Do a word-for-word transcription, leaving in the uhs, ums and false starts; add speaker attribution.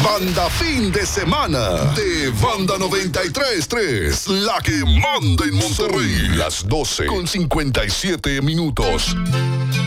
Speaker 1: Banda Fin de Semana de Banda noventa y tres punto tres, la que manda en Monterrey. Las doce con cincuenta y siete minutos.